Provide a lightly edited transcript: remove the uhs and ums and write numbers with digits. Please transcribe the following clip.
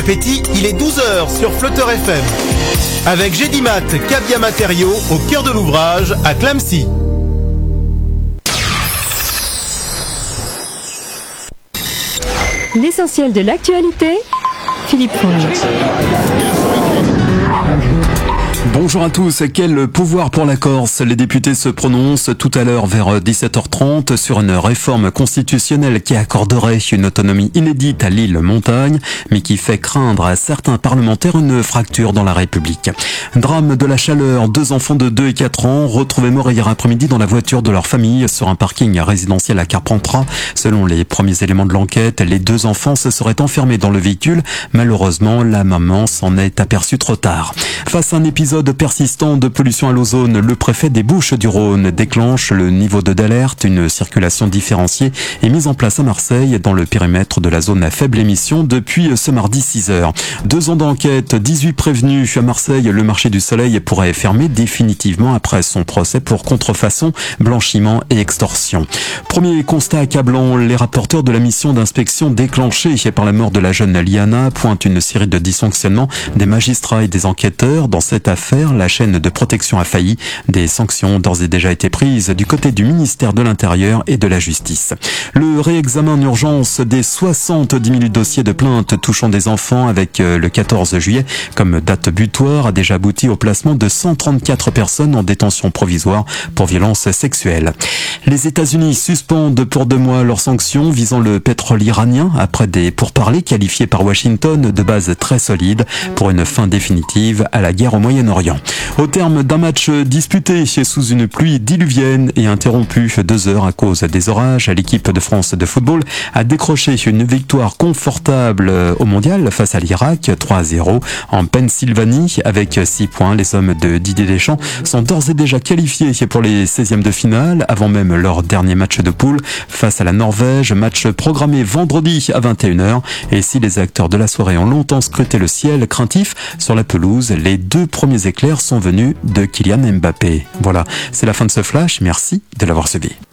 Petit, il est 12h sur Flutter FM. Avec Gédimat, Cabia Matériaux, au cœur de l'ouvrage, à Clamecy. L'essentiel de l'actualité, Philippe Fournier. Bonjour à tous. Quel pouvoir pour la Corse? Les députés se prononcent tout à l'heure vers 17h30 sur une réforme constitutionnelle qui accorderait une autonomie inédite à l'île Montagne, mais qui fait craindre à certains parlementaires une fracture dans la République. Drame de la Chaleur, 2 enfants de 2 et 4 ans retrouvés morts hier après-midi dans la voiture de leur famille sur un parking résidentiel à Carpentras. Selon les premiers éléments de l'enquête, les 2 enfants se seraient enfermés dans le véhicule. Malheureusement, la maman s'en est aperçue trop tard. Face à un épisode persistant de pollution à l'ozone, le préfet des Bouches-du-Rhône déclenche le niveau 2 d'alerte. Une circulation différenciée est mise en place à Marseille dans le périmètre de la zone à faible émission depuis ce mardi 6h. 2 ans d'enquête, 18 prévenus à Marseille. Le marché du soleil pourrait fermer définitivement après son procès pour contrefaçon, blanchiment et extorsion. Premier constat accablant, les rapporteurs de la mission d'inspection déclenchée par la mort de la jeune Liana pointent une série de dysfonctionnements des magistrats et des enquêteurs. Dans cette affaire, la chaîne de protection a failli. Des sanctions ont d'ores et déjà été prises du côté du ministère de l'Intérieur et de la Justice. Le réexamen en urgence des 70 000 dossiers de plaintes touchant des enfants avec le 14 juillet comme date butoir a déjà abouti au placement de 134 personnes en détention provisoire pour violences sexuelles. Les États-Unis suspendent pour 2 mois leurs sanctions visant le pétrole iranien après des pourparlers qualifiés par Washington de base très solide pour une fin définitive à la guerre au Moyen-Orient. Au terme d'un match disputé sous une pluie diluvienne et interrompu 2 heures à cause des orages, l'équipe de France de football a décroché une victoire confortable au mondial face à l'Irak, 3-0 en Pennsylvanie avec 6 points. Les hommes de Didier Deschamps sont d'ores et déjà qualifiés pour les 16e de finale avant même leur dernier match de poule face à la Norvège, match programmé vendredi à 21h. Et si les acteurs de la soirée ont longtemps scruté le ciel craintif sur la pelouse, les 2 premiers éclairs sont venus de Kylian Mbappé. Voilà, c'est la fin de ce flash. Merci de l'avoir suivi.